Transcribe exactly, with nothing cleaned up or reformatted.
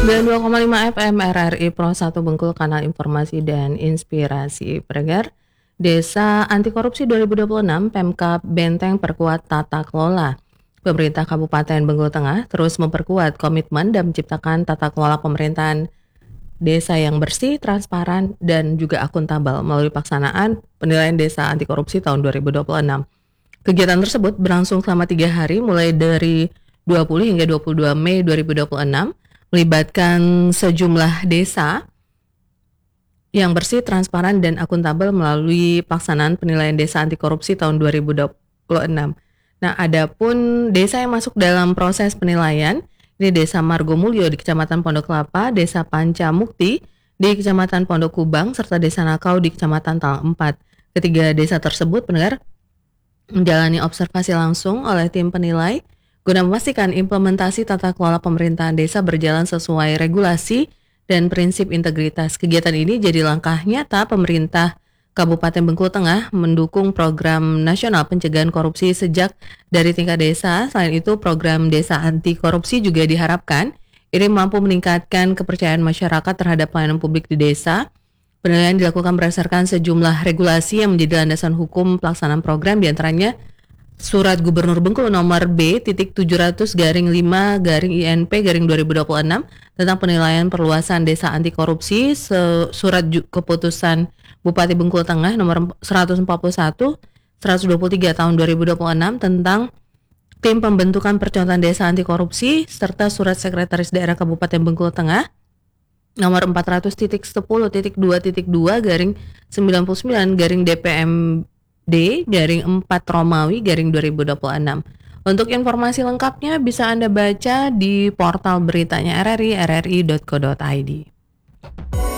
sembilan puluh dua koma lima F M R R I Pro satu Bengkulu, kanal informasi dan inspirasi. Pendengar, Desa Anti Korupsi dua ribu dua puluh enam, Pemkab Benteng perkuat tata kelola. Pemerintah Kabupaten Bengkulu Tengah terus memperkuat komitmen dan menciptakan tata kelola pemerintahan desa yang bersih, transparan, dan juga akuntabel melalui pelaksanaan penilaian desa anti korupsi tahun dua ribu dua puluh enam. Kegiatan tersebut berlangsung selama tiga hari mulai dari dua puluh hingga dua puluh dua Mei dua ribu dua puluh enam, melibatkan sejumlah desa yang bersih, transparan, dan akuntabel melalui pelaksanaan penilaian desa anti korupsi tahun dua ribu dua puluh enam. Nah, adapun desa yang masuk dalam proses penilaian, ini Desa Margomulyo di Kecamatan Pondok Kelapa, Desa Pancamukti di Kecamatan Pondok Kubang, serta Desa Nakau di Kecamatan Talang Empat. Ketiga desa tersebut, pendengar, menjalani observasi langsung oleh tim penilai guna memastikan implementasi tata kelola pemerintahan desa berjalan sesuai regulasi dan prinsip integritas. Kegiatan ini jadi langkah nyata pemerintah Kabupaten Bengkulu Tengah mendukung program nasional pencegahan korupsi sejak dari tingkat desa. Selain itu, program desa anti korupsi juga diharapkan ini mampu meningkatkan kepercayaan masyarakat terhadap pelayanan publik di desa. Penilaian dilakukan berdasarkan sejumlah regulasi yang menjadi landasan hukum pelaksanaan program, diantaranya Surat Gubernur Bengkulu nomor B titik tujuh ratus garing lima garing I N P garing dua ribu dua puluh enam tentang penilaian perluasan desa anti korupsi, Surat Keputusan Bupati Bengkulu Tengah nomor seratus empat puluh satu seratus dua puluh tiga tahun dua ribu dua puluh enam tentang tim pembentukan percontohan desa anti korupsi, serta Surat Sekretaris Daerah Kabupaten Bengkulu Tengah nomor empat ratus titik sepuluh titik dua titik dua garing sembilan puluh sembilan garing D P M D garing empat Romawi garing dua ribu dua puluh enam. Untuk informasi lengkapnya bisa Anda baca di portal beritanya R R I, r r i dot co dot i d.